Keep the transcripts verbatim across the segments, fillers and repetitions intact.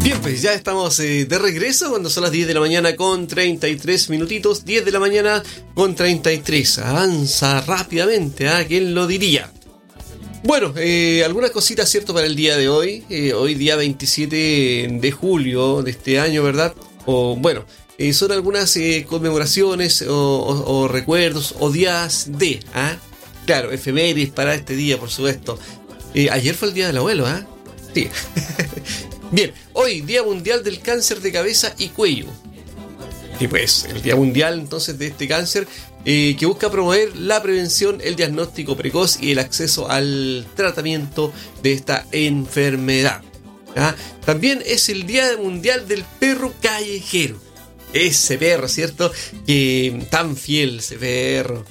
Bien, pues ya estamos eh, de regreso cuando son las diez de la mañana con treinta y tres minutitos. diez de la mañana con treinta y tres. Avanza rápidamente, ¿ah? ¿Quién lo diría? Bueno, eh, algunas cositas, ¿cierto? Para el día de hoy. Eh, hoy día veintisiete de julio de este año, ¿verdad? O bueno, eh, son algunas eh, conmemoraciones o, o, o recuerdos o días de, ¿ah? Claro, efemérides para este día, por supuesto. Eh, ayer fue el día del abuelo, ¿ah? Sí. Bien, hoy Día Mundial del Cáncer de Cabeza y Cuello. Y pues, el Día Mundial entonces de este cáncer eh, que busca promover la prevención, el diagnóstico precoz y el acceso al tratamiento de esta enfermedad. ¿Ah? También es el Día Mundial del Perro Callejero. Ese perro, ¿cierto? Que tan fiel ese perro.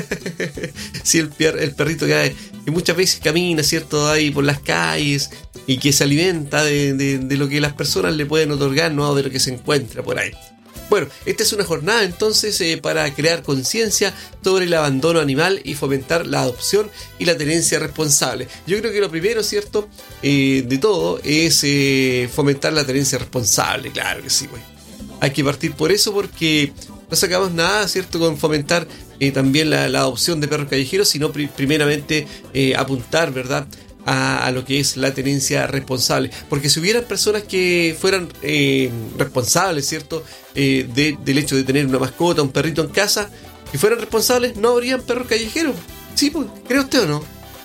Sí, el, per, el perrito que, que muchas veces camina, ¿cierto? Ahí por las calles y que se alimenta de, de, de lo que las personas le pueden otorgar, no de lo que se encuentra por ahí. Bueno, esta es una jornada entonces eh, para crear conciencia sobre el abandono animal y fomentar la adopción y la tenencia responsable. Yo creo que lo primero, ¿cierto? Eh, de todo es eh, fomentar la tenencia responsable, claro que sí, güey. Hay que partir por eso porque no sacamos nada, ¿cierto? Con fomentar eh, también la, la adopción de perros callejeros, sino pri- primeramente eh, apuntar, ¿verdad? A, a lo que es la tenencia responsable. Porque si hubieran personas que fueran eh, responsables, ¿cierto? Eh, de, del hecho de tener una mascota, un perrito en casa, que fueran responsables, no habrían perros callejeros. Sí, pues, ¿cree usted o no?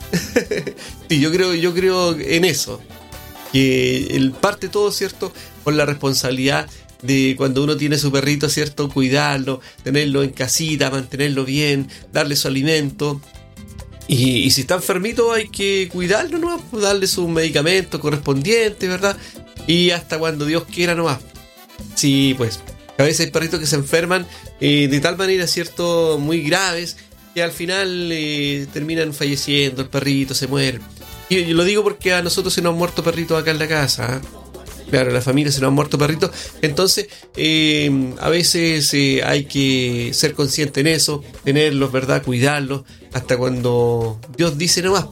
Sí, yo creo, yo creo en eso. Que el parte todo, ¿cierto? Con la responsabilidad de cuando uno tiene su perrito, ¿cierto? Cuidarlo, tenerlo en casita, mantenerlo bien, darle su alimento. Y, y si está enfermito hay que cuidarlo nomás, darle sus medicamentos correspondientes, ¿verdad? Y hasta cuando Dios quiera nomás. Sí, pues, a veces hay perritos que se enferman eh, de tal manera, ¿cierto? Muy graves, que al final eh, terminan falleciendo, el perrito se muere. Y yo lo digo porque a nosotros se nos han muerto perritos acá en la casa, ¿eh? Claro, a la familia se nos han muerto perritos. Entonces, eh, a veces eh, hay que ser consciente en eso, tenerlos, ¿verdad? Cuidarlos, hasta cuando Dios dice nomás.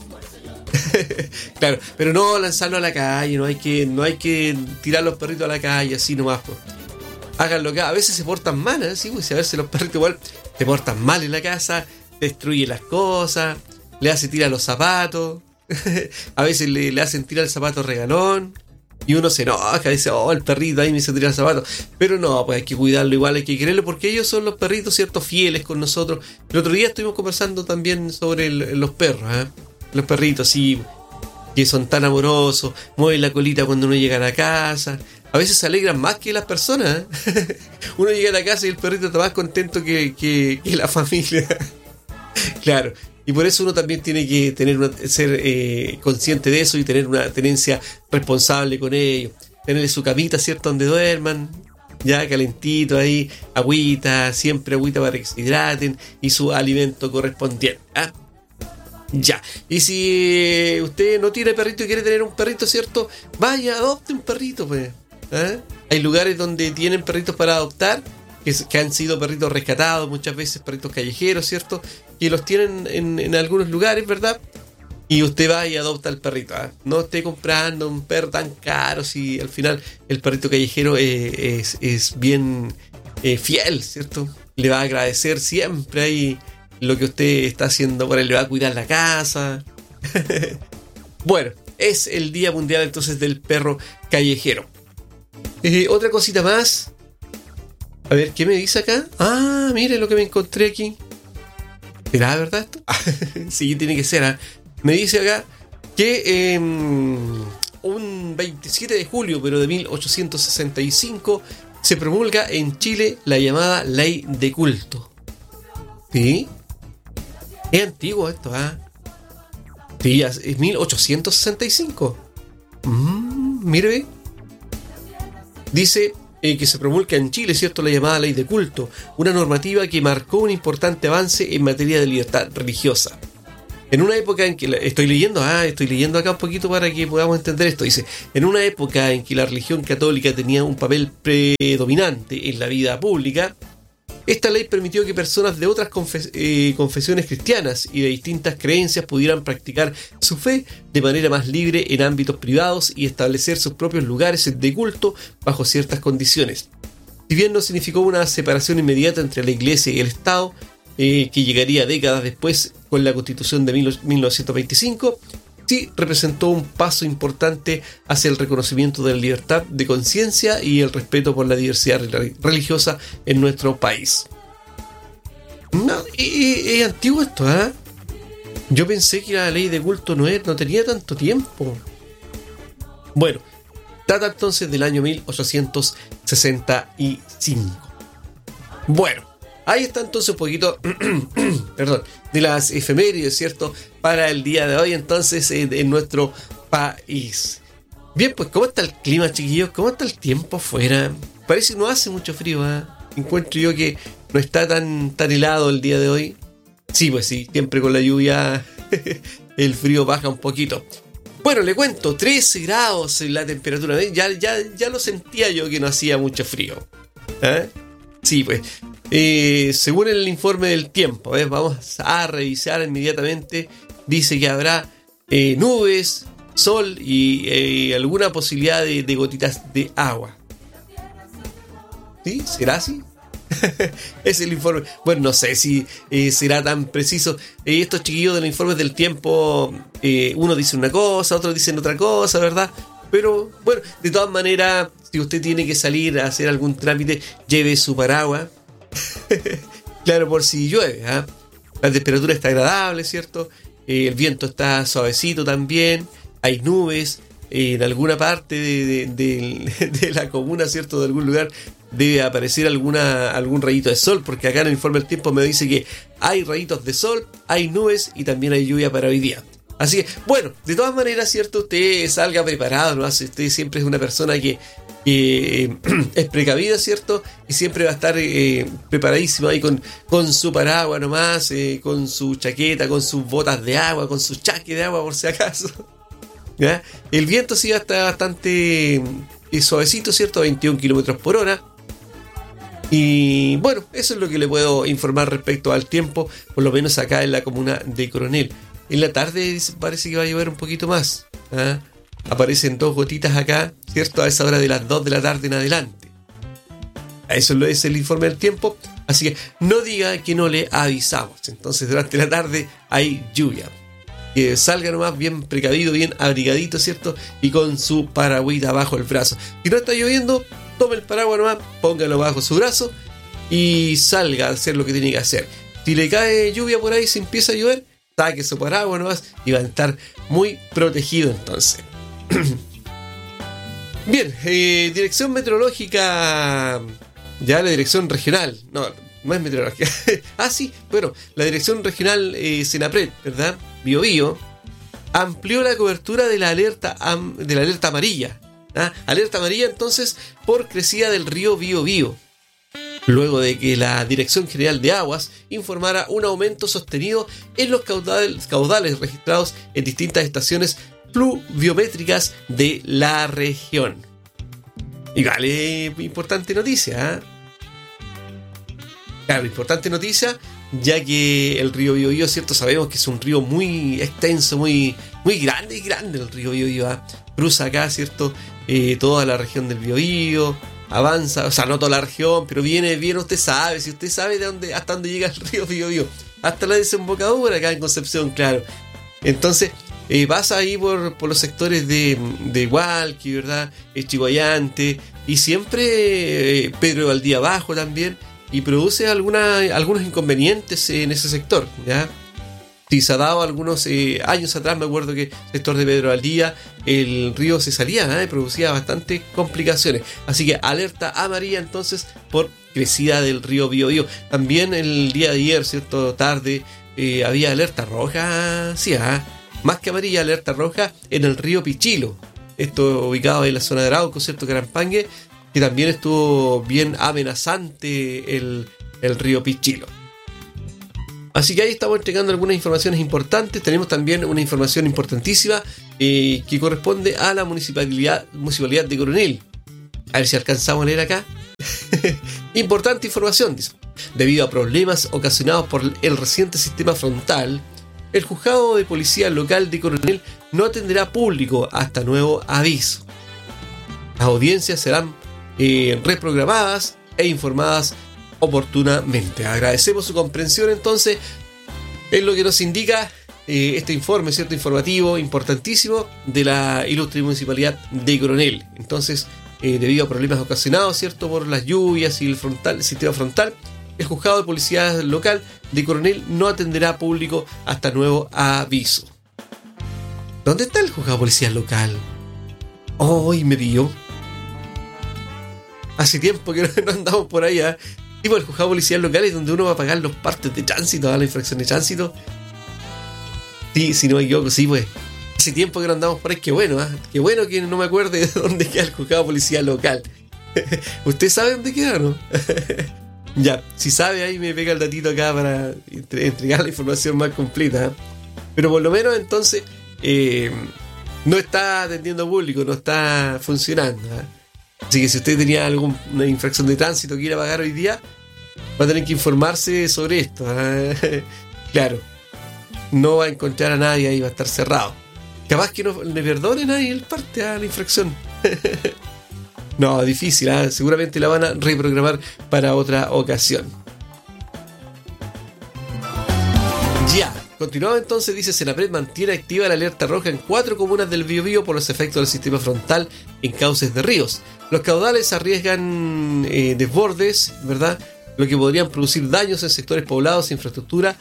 Claro, pero no lanzarlo a la calle, no hay que, no hay que tirar los perritos a la calle así nomás, pues. Háganlo acá. A veces se portan mal, ¿eh? Sí, pues a veces los perritos igual se portan mal en la casa, destruyen las cosas, le hacen tirar los zapatos, a veces le, le hacen tirar el zapato regalón. Y uno se enoja, dice, oh, el perrito ahí me hizo tirar el zapato. Pero no, pues hay que cuidarlo igual, hay que quererlo, porque ellos son los perritos, ¿cierto? Fieles con nosotros. El otro día estuvimos conversando también sobre el, los perros, ¿eh? Los perritos, sí, que son tan amorosos, mueven la colita cuando uno llega a la casa. A veces se alegran más que las personas, ¿eh? Uno llega a la casa y el perrito está más contento que, que, que la familia. Claro. Y por eso uno también tiene que tener una, ser eh, consciente de eso y tener una tenencia responsable con ellos. Tenerle su camita, ¿cierto? Donde duerman, ya calentito ahí, agüita, siempre agüita para que se hidraten y su alimento correspondiente. ¿Ah? Ya. Y si usted no tiene perrito y quiere tener un perrito, ¿cierto? Vaya, adopte un perrito, pues. ¿Ah? Hay lugares donde tienen perritos para adoptar, que, que han sido perritos rescatados, muchas veces perritos callejeros, ¿cierto? Y los tienen en, en algunos lugares, ¿verdad? Y usted va y adopta al perrito, ¿eh? No esté comprando un perro tan caro si al final el perrito callejero eh, es, es bien eh, fiel, ¿cierto? Le va a agradecer siempre ahí lo que usted está haciendo por él, le va a cuidar la casa. Bueno, es el Día Mundial entonces del Perro Callejero. Eh, otra cosita más. A ver, ¿qué me dice acá? Ah, mire lo que me encontré aquí. ¿Será verdad esto? Sí, tiene que ser, ¿eh? Me dice acá que eh, un veintisiete de julio, pero de mil ochocientos sesenta y cinco, se promulga en Chile la llamada Ley de Culto. ¿Sí? Es antiguo esto, ¿ah? ¿eh? Sí, es mil ochocientos sesenta y cinco. Mm, mire. Dice... Eh, que se promulga en Chile, ¿cierto? La llamada Ley de Culto, una normativa que marcó un importante avance en materia de libertad religiosa. En una época en que, la, estoy leyendo, ah, estoy leyendo acá un poquito para que podamos entender esto, dice, en una época en que la religión católica tenía un papel predominante en la vida pública, Esta ley permitió que personas de otras confes- eh, confesiones cristianas y de distintas creencias pudieran practicar su fe de manera más libre en ámbitos privados y establecer sus propios lugares de culto bajo ciertas condiciones. Si bien no significó una separación inmediata entre la Iglesia y el Estado, eh, que llegaría décadas después con la Constitución de mil novecientos veinticinco, sí representó un paso importante hacia el reconocimiento de la libertad de conciencia y el respeto por la diversidad religiosa en nuestro país. No, es, es antiguo esto, ¿eh? Yo pensé que la ley de culto no, es, no tenía tanto tiempo. Bueno, data entonces del año mil ochocientos sesenta y cinco. Bueno, ahí está entonces un poquito, perdón, de las efemérides, ¿cierto? Para el día de hoy, entonces, en, en nuestro país. Bien, pues, ¿cómo está el clima, chiquillos? ¿Cómo está el tiempo afuera? Parece que no hace mucho frío, ¿eh? Encuentro yo que no está tan, tan helado el día de hoy. Sí, pues sí, siempre con la lluvia el frío baja un poquito. Bueno, le cuento, trece grados en la temperatura. ¿eh? Ya, ya, ya lo sentía yo que no hacía mucho frío. ¿Eh? Sí, pues. Eh, según el informe del tiempo, ¿eh? Vamos a revisar inmediatamente. Dice que habrá eh, nubes, sol y eh, alguna posibilidad de, de gotitas de agua. ¿Sí? ¿Será así? Es el informe. Bueno, no sé si eh, será tan preciso. Eh, estos chiquillos de los informes del tiempo, eh, uno dice una cosa, otros dicen otra cosa, ¿verdad? Pero bueno, de todas maneras, si usted tiene que salir a hacer algún trámite, lleve su paraguas. Claro, por si llueve, ¿eh? La temperatura está agradable, ¿cierto? Eh, el viento está suavecito también. Hay nubes. Eh, en alguna parte de, de, de, de la comuna, ¿cierto? De algún lugar debe aparecer alguna, algún rayito de sol, porque acá en el informe del tiempo me dice que hay rayitos de sol, hay nubes y también hay lluvia para hoy día. Así que, bueno, de todas maneras, ¿cierto? Usted salga preparado, ¿no? Usted siempre es una persona que, que eh, es precavida, ¿cierto? Y siempre va a estar eh, preparadísimo ahí con, con su paraguas nomás, eh, con su chaqueta, con sus botas de agua, con su chaque de agua por si acaso. ¿Ya? El viento sí está bastante eh, suavecito, ¿cierto? veintiún kilómetros por hora. Y bueno, eso es lo que le puedo informar respecto al tiempo, por lo menos acá en la comuna de Coronel. En la tarde parece que va a llover un poquito más. ¿Ah? Aparecen dos gotitas acá, ¿cierto? A esa hora de las dos de la tarde en adelante. Eso es el informe del tiempo. Así que no diga que no le avisamos. Entonces durante la tarde hay lluvia. Que salga nomás bien precavido, bien abrigadito, ¿cierto? Y con su paragüita bajo el brazo. Si no está lloviendo, tome el paraguas nomás, póngalo bajo su brazo y salga a hacer lo que tiene que hacer. Si le cae lluvia por ahí, se empieza a llover, saque su paraguas nomás y va a estar muy protegido entonces. Bien, eh, dirección meteorológica, ya la dirección regional, no, no es meteorológica. Ah, sí, bueno, la dirección regional eh, Senapred, ¿verdad? Bio Bio amplió la cobertura de la alerta am, de la alerta amarilla. ¿Ah? Alerta amarilla entonces por crecida del río Bio Bio, luego de que la Dirección General de Aguas informara un aumento sostenido en los caudales, caudales registrados en distintas estaciones pluviométricas de la región. Y vale, importante noticia, ¿eh? Claro, importante noticia, ya que el río Bio Bio, ¿cierto? Sabemos que es un río muy extenso, muy, muy grande y grande el río Bio Bio, ¿eh? Cruza acá, ¿cierto? Eh, toda la región del Biobío, avanza, o sea, no toda la región, pero viene, viene, usted sabe, si usted sabe de dónde, hasta dónde llega el río Biobío, hasta la desembocadura acá en Concepción, claro. Entonces, eh, pasa ahí por, por los sectores de, de Hualqui, ¿verdad? Chihuayante, y siempre eh, Pedro de Valdía Abajo también, y produce alguna, algunos inconvenientes en ese sector, ¿ya? Si se ha dado algunos eh, años atrás, me acuerdo que el sector de Pedro Valdía, el río se salía, ¿eh? Producía bastantes complicaciones. Así que alerta amarilla entonces por crecida del río Bio Bio. También el día de ayer, ¿cierto? Tarde, eh, había alerta roja, sí, ¿eh? Más que amarilla, alerta roja en el río Pichilo. Esto ubicado en la zona de Arauco, ¿cierto? Carampangue, que también estuvo bien amenazante el, el río Pichilo. Así que ahí estamos entregando algunas informaciones importantes. Tenemos también una información importantísima eh, que corresponde a la municipalidad, municipalidad de Coronel. A ver si alcanzamos a leer acá. Importante información, dice. Debido a problemas ocasionados por el reciente sistema frontal, el juzgado de policía local de Coronel no atenderá público hasta nuevo aviso. Las audiencias serán eh, reprogramadas e informadas oportunamente. Agradecemos su comprensión entonces en lo que nos indica eh, este informe, cierto, informativo importantísimo de la ilustre municipalidad de Coronel. Entonces, eh, debido a problemas ocasionados, cierto, por las lluvias y el frontal, el sistema frontal, el juzgado de policía local de Coronel no atenderá público hasta nuevo aviso. ¿Dónde está el juzgado de policía local? ¡Ay, me pilló! Hace tiempo que no andamos por allá. Tipo, el juzgado de policía local es donde uno va a pagar los partes de tránsito, a la infracción de tránsito. Sí, si no me equivoco, sí, pues. Hace tiempo que no andamos por ahí, qué bueno, ¿eh? Qué bueno que no me acuerde de dónde queda el juzgado de policía local. ¿Usted sabe dónde queda o no? Ya, si sabe, ahí me pega el datito acá para entre- entregar la información más completa, ¿eh? Pero por lo menos entonces eh, no está atendiendo público, no está funcionando, ¿eh? Así que si usted tenía alguna infracción de tránsito que ir a pagar hoy día, va a tener que informarse sobre esto, ¿eh? Claro, no va a encontrar a nadie ahí, va a estar cerrado. Capaz que no le perdone nadie el parte a la infracción. No, difícil, ¿eh? Seguramente la van a reprogramar para otra ocasión. Ya, continuamos entonces, dice Senapred mantiene activa la alerta roja en cuatro comunas del Biobío por los efectos del sistema frontal en cauces de ríos. Los caudales arriesgan eh, desbordes, ¿verdad? Lo que podrían producir daños en sectores poblados e infraestructura.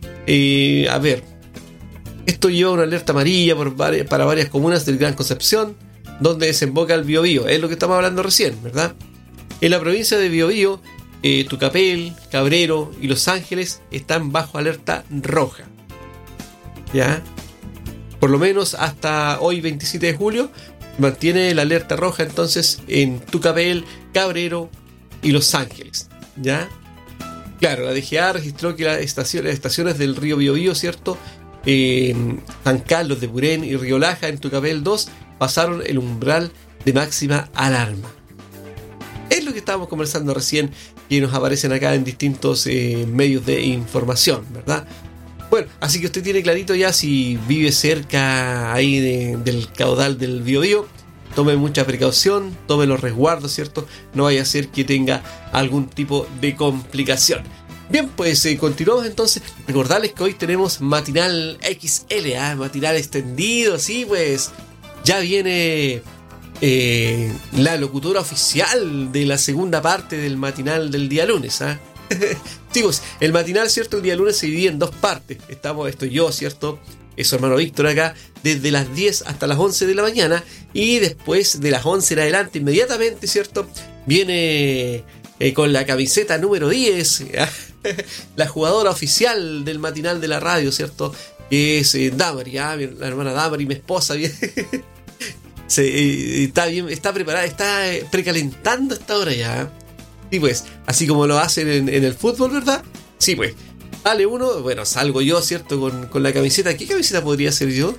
Eh, a ver, esto lleva una alerta amarilla por vari- para varias comunas del Gran Concepción, donde desemboca el Biobío. Es lo que estamos hablando recién, ¿verdad? En la provincia de Biobío, eh, Tucapel, Cabrero y Los Ángeles están bajo alerta roja. ¿Ya? Por lo menos hasta hoy, veintisiete de julio, mantiene la alerta roja entonces en Tucapel, Cabrero y Los Ángeles. ¿Ya? Claro, la D G A registró que las estaciones, las estaciones del río Biobío, ¿cierto? Eh, San Carlos de Purén y Río Laja en Tucapel dos pasaron el umbral de máxima alarma. Es lo que estábamos conversando recién, que nos aparecen acá en distintos eh, medios de información, ¿verdad? Bueno, así que usted tiene clarito ya, si vive cerca ahí de, del caudal del Biobío, tome mucha precaución, tome los resguardos, ¿cierto? No vaya a ser que tenga algún tipo de complicación. Bien, pues eh, continuamos entonces. Recordarles que hoy tenemos matinal X L, ¿eh? Matinal extendido, sí, pues ya viene eh, la locutora oficial de la segunda parte del matinal del día lunes, ¿eh? Sí, pues el matinal, ¿cierto? El día lunes se divide en dos partes. Estamos, estoy yo, ¿cierto? Es su hermano Víctor acá, desde las diez hasta las once de la mañana. Y después de las once en adelante, inmediatamente, ¿cierto? Viene eh, con la camiseta número diez, ¿eh? La jugadora oficial del matinal de la radio, ¿cierto? Que es eh, Damari, ¿eh? La hermana Damari, mi esposa, bien. Se, eh, está bien, está preparada, está eh, precalentando a esta hora ya, ¿eh? Sí, pues, así como lo hacen en, en el fútbol, ¿verdad? Sí, pues, sale uno, bueno, salgo yo, ¿cierto? Con, con la camiseta. ¿Qué camiseta podría ser yo?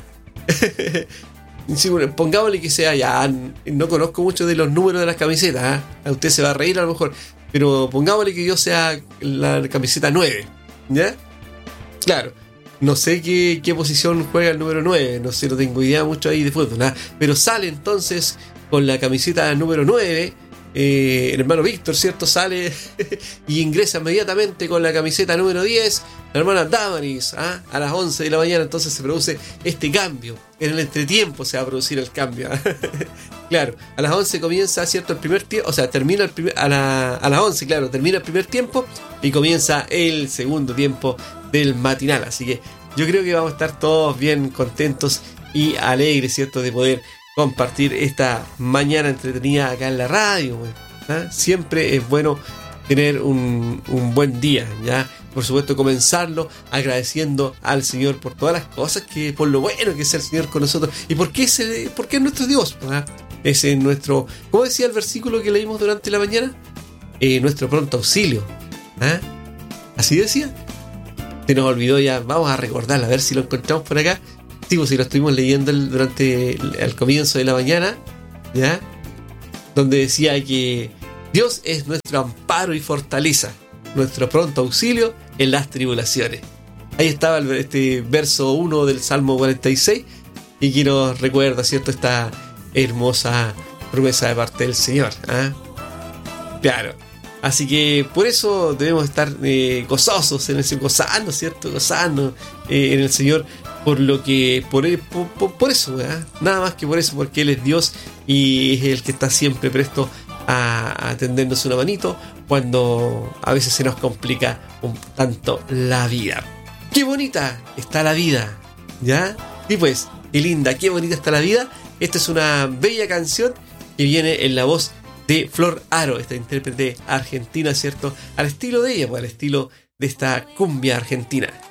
Sí, bueno, pongámosle que sea ya, no conozco mucho de los números de las camisetas, ¿eh? A usted se va a reír a lo mejor, pero pongámosle que yo sea la camiseta nueve, ¿ya? Claro, no sé qué, qué posición juega el número nueve, no sé, no tengo idea mucho ahí de fútbol, ¿eh? Pero sale entonces con la camiseta número nueve. Eh, el hermano Víctor, ¿cierto? Sale y ingresa inmediatamente con la camiseta número diez. La hermana Damaris, ¿ah? A las once de la mañana entonces se produce este cambio. En el entretiempo se va a producir el cambio. Claro, a las once comienza, ¿cierto? El primer tiempo, o sea, termina el primer, a, la, a las once, claro, termina el primer tiempo y comienza el segundo tiempo del matinal. Así que yo creo que vamos a estar todos bien contentos y alegres, ¿cierto? De poder compartir esta mañana entretenida acá en la radio, ¿eh? Siempre es bueno tener un, un buen día, ¿ya? Por supuesto, comenzarlo agradeciendo al Señor por todas las cosas, que por lo bueno que es el Señor con nosotros y porque es, el, porque es nuestro Dios, ¿verdad? Es en nuestro, ¿cómo decía el versículo que leímos durante la mañana? Eh, nuestro pronto auxilio, ¿eh? Así decía. Se nos olvidó ya, vamos a recordarlo, a ver si lo encontramos por acá. Sí, pues si lo estuvimos leyendo el, durante el, el comienzo de la mañana, ¿ya? Donde decía que Dios es nuestro amparo y fortaleza, nuestro pronto auxilio en las tribulaciones. Ahí estaba el, este verso uno del Salmo cuarenta y seis, y que nos recuerda, ¿cierto?, esta hermosa promesa de parte del Señor. ¿eh? Claro. Así que por eso debemos estar eh, gozosos en el Señor, gozando, ¿cierto? Gozando eh, en el Señor, por lo que, por, él, por, por, por eso, ¿eh? Nada más que por eso, porque Él es Dios y es el que está siempre presto a, a tendernos una manito cuando a veces se nos complica un tanto la vida. ¡Qué bonita está la vida! ¿Ya? Y pues, qué linda, qué bonita está la vida. Esta es una bella canción que viene en la voz de Flor Aro, esta intérprete argentina, ¿cierto? Al estilo de ella, pues, al estilo de esta cumbia argentina.